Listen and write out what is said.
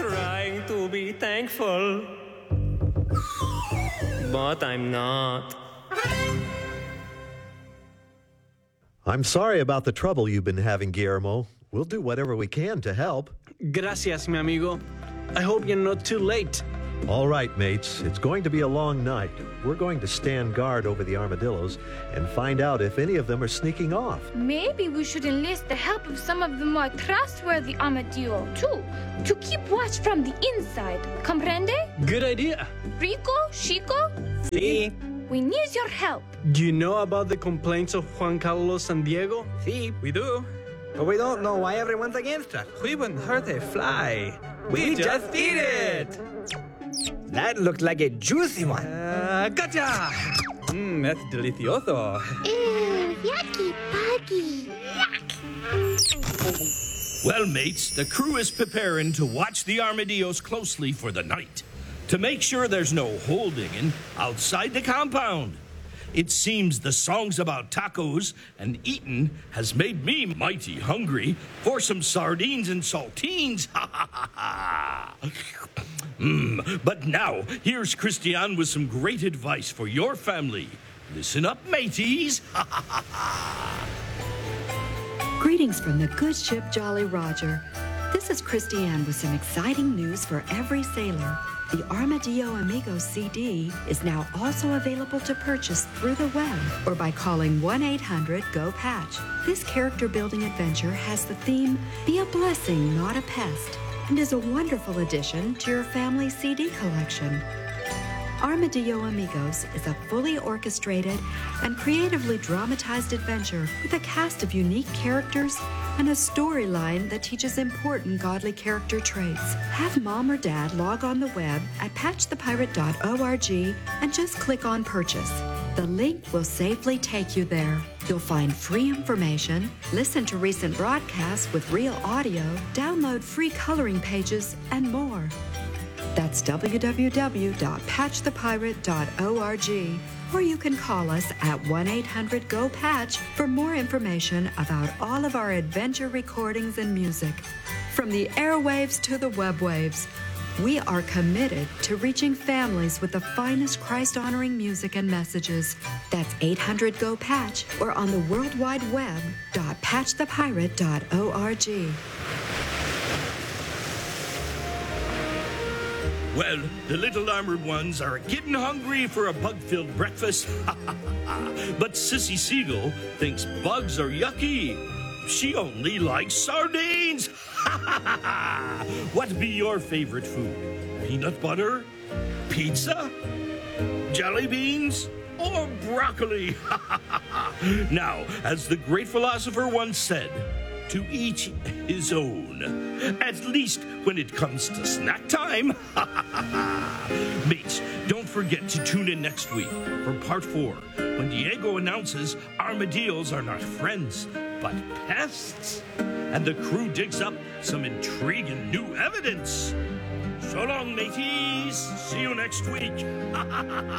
trying to be thankful, but I'm not. I'm sorry about the trouble you've been having, Guillermo. We'll do whatever we can to help. Gracias, mi amigo. I hope you're not too late. All right, mates. It's going to be a long night. We're going to stand guard over the armadillos and find out if any of them are sneaking off. Maybe we should enlist the help of some of the more trustworthy armadillo, too, to keep watch from the inside. Comprende? Good idea. Rico, Chico, Sí, we need your help. Do you know about the complaints of Juan Carlos and Diego? sí, we do. But we don't know why everyone's against us. We wouldn't hurt a fly. We just eat it. That looked like a juicy one. Gotcha! That's delicioso. Ew, yucky buggy. Well, mates, the crew is preparing to watch the armadillos closely for the night, to make sure there's no holding outside the compound. It seems the songs about tacos and eating has made me mighty hungry for some sardines and saltines. Ha ha ha ha! But now, here's Christian with some great advice for your family. Listen up, mateys. Ha ha ha ha! Greetings from the good ship Jolly Roger. This is Christiane with some exciting news for every sailor. The Armadillo Amigos CD is now also available to purchase through the web or by calling 1-800-GO-PATCH. This character-building adventure has the theme, Be a Blessing, Not a Pest, and is a wonderful addition to your family CD collection. Armadillo Amigos is a fully orchestrated and creatively dramatized adventure with a cast of unique characters and a storyline that teaches important godly character traits. Have mom or dad log on the web at patchthepirate.org and just click on purchase. The link will safely take you there. You'll find free information, listen to recent broadcasts with real audio, download free coloring pages, and more. That's www.patchthepirate.org, or you can call us at 1-800-GO-PATCH for more information about all of our adventure recordings and music. From the airwaves to the webwaves, we are committed to reaching families with the finest Christ-honoring music and messages. That's 800-GO-PATCH or on the World Wide Web, .patchthepirate.org. Well, the little armored ones are getting hungry for a bug-filled breakfast. But Sissy Seagull thinks bugs are yucky. She only likes sardines. What be your favorite food? Peanut butter? Pizza? Jelly beans? Or broccoli? Now, as the great philosopher once said, to each his own, at least when it comes to snack time. Mates, don't forget to tune in next week for part 4, when Diego announces armadillos are not friends, but pests, and the crew digs up some intriguing new evidence. So long, mateys. See you next week.